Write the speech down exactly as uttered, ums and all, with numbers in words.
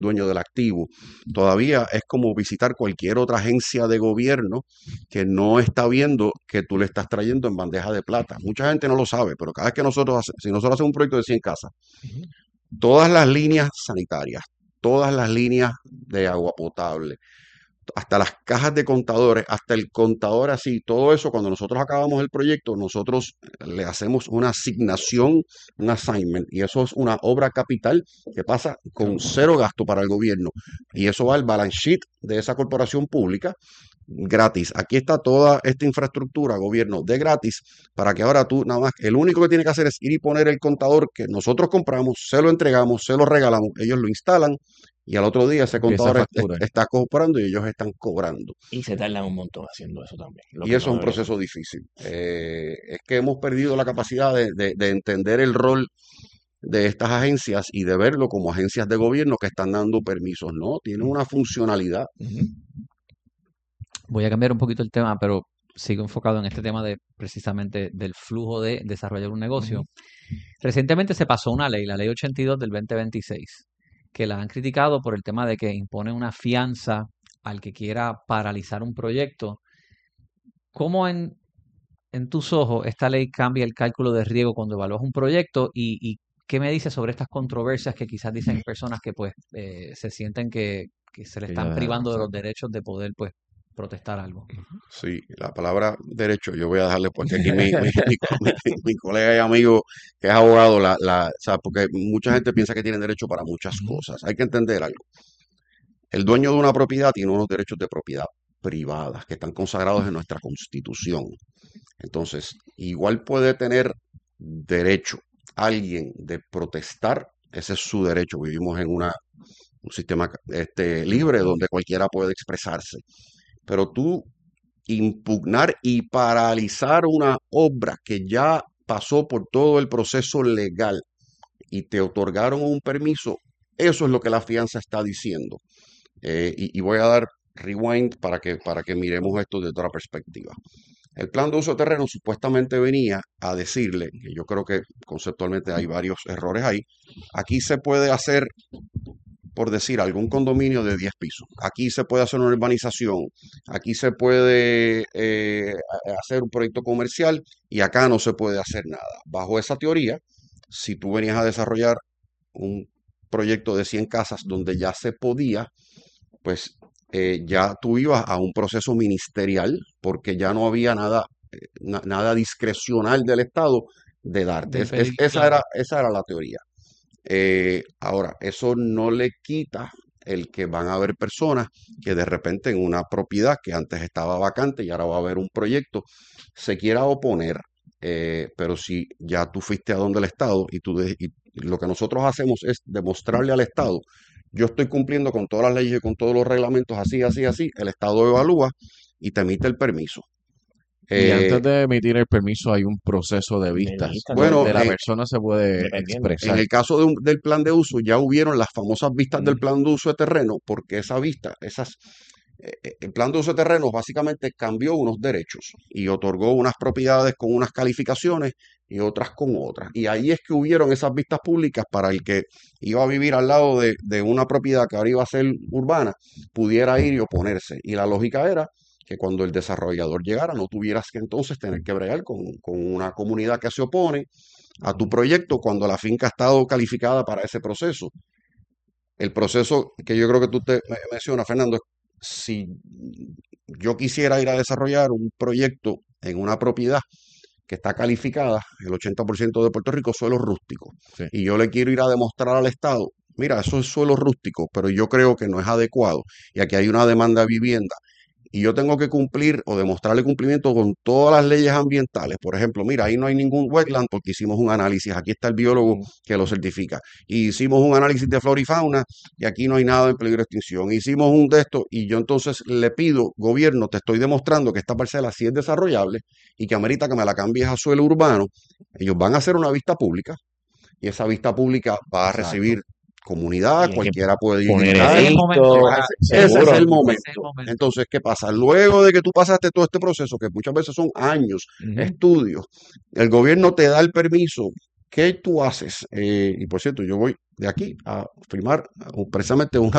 dueño del activo. Todavía es como visitar cualquier otra agencia de gobierno que no está viendo que tú le estás trayendo en bandeja de plata. Mucha gente no lo sabe, pero cada vez que nosotros, hace- si nosotros hacemos un proyecto de cien casas, Ujú. todas las líneas sanitarias, todas las líneas de agua potable, hasta las cajas de contadores, hasta el contador así, todo eso, cuando nosotros acabamos el proyecto, nosotros le hacemos una asignación, un assignment, y eso es una obra capital que pasa con cero gasto para el gobierno. Y eso va al balance sheet de esa corporación pública gratis. Aquí está toda esta infraestructura, gobierno, de gratis, para que ahora tú nada más, el único que tiene que hacer es ir y poner el contador que nosotros compramos, se lo entregamos, se lo regalamos, ellos lo instalan y al otro día ese Empieza a contador es- es- facturar. está comprando y ellos están cobrando. Y se tardan un montón haciendo eso también, lo Y que eso no es un debería ser. proceso difícil. Eh, es que hemos perdido la capacidad de, de- de entender el rol de estas agencias y de verlo como agencias de gobierno que están dando permisos. No, tienen una funcionalidad. Ujú. Voy a cambiar un poquito el tema, pero sigo enfocado en este tema de precisamente del flujo de desarrollar un negocio. Ujú. Recientemente se pasó una ley, la ley ochenta y dos del dos mil veintiséis, que la han criticado por el tema de que impone una fianza al que quiera paralizar un proyecto. ¿Cómo en, en tus ojos esta ley cambia el cálculo de riesgo cuando evalúas un proyecto? Y, y qué me dices sobre estas controversias que quizás dicen personas que pues eh, se sienten que, que se le Que están ya, privando de los exacto. derechos de poder pues protestar algo? Sí, la palabra derecho, yo voy a dejarle, porque aquí mi, mi, mi co- mi- mi colega y amigo que es abogado, la, la, o sea, porque mucha gente piensa que tienen derecho para muchas Ujú. cosas. Hay que entender algo. El dueño de una propiedad tiene unos derechos de propiedad privada que están consagrados en nuestra Constitución. Entonces, igual puede tener derecho alguien de protestar, ese es su derecho. Vivimos en una, un sistema este, libre donde cualquiera puede expresarse. Pero tú impugnar y paralizar una obra que ya pasó por todo el proceso legal y te otorgaron un permiso, eso es lo que la fianza está diciendo. Eh, y, y voy a dar rewind para que, para que miremos esto desde otra perspectiva. El plan de uso de terreno supuestamente venía a decirle, que yo creo que conceptualmente hay varios errores ahí, aquí se puede hacer, por decir, algún condominio de diez pisos, aquí se puede hacer una urbanización, aquí se puede eh, hacer un proyecto comercial y acá no se puede hacer nada. Bajo esa teoría, si tú venías a desarrollar un proyecto de cien casas donde ya se podía, pues eh, ya tú ibas a un proceso ministerial porque ya no había nada, eh, na- nada discrecional del Estado de De darte. Es- es- impedir, esa era, claro. esa era la teoría. Eh, ahora, eso no le quita el que van a haber personas que de repente en una propiedad que antes estaba vacante y ahora va a haber un proyecto, se quiera oponer. Eh, pero si ya tú fuiste a donde el Estado y, tú de- y lo que nosotros hacemos es demostrarle al Estado, yo estoy cumpliendo con todas las leyes y con todos los reglamentos, así, así, así, el Estado evalúa y te emite el permiso. Y Eh, antes de emitir el permiso hay un proceso de De la vistas vista, ¿no? bueno, donde la en, persona se puede Dependiendo. En expresar. el caso de un- del plan de uso, ya hubieron las famosas vistas del Mm. plan de uso de terreno, porque esa vista, esas, eh, eh, el plan de uso de terreno básicamente cambió unos derechos y otorgó unas propiedades con unas calificaciones y otras con otras. Y ahí es que hubieron esas vistas públicas para el que iba a vivir al lado de, de una propiedad que ahora iba a ser urbana, pudiera ir y oponerse. Y la lógica era que cuando el desarrollador llegara no tuvieras que entonces tener que bregar con, con una comunidad que se opone a tu Ujú. proyecto cuando la finca ha estado calificada para ese proceso. El proceso que yo creo que tú te me- mencionas, Fernando, es si yo quisiera ir a desarrollar un proyecto en una propiedad que está calificada, el ochenta por ciento de Puerto Rico, suelo rústico, Sí. y yo le quiero ir a demostrar al Estado, mira, eso es suelo rústico, pero yo creo que no es adecuado, y aquí hay una demanda de vivienda y yo tengo que cumplir o demostrarle cumplimiento con todas las leyes ambientales. Por ejemplo, mira, ahí no hay ningún wetland porque hicimos un análisis, aquí está el biólogo Ujú. que lo certifica. Y hicimos un análisis de flora y fauna y aquí no hay nada en peligro de extinción. Hicimos un de estos y yo entonces le pido, gobierno, te estoy demostrando que esta parcela sí es desarrollable y que amerita que me la cambies a suelo urbano. Ellos van a hacer una vista pública y esa vista pública va a Exacto. recibir comunidad, Y hay que cualquiera puede ir y poner gritar. Ese es el momento, edicto, ¿verdad? Ese, ese es seguro. el Ese es el momento. momento. Entonces, ¿qué pasa? Luego de que tú pasaste todo este proceso, que muchas veces son años, Ujú. estudios, el gobierno te da el permiso. ¿Qué tú haces? Eh, y por cierto, yo voy de aquí a firmar uh, precisamente una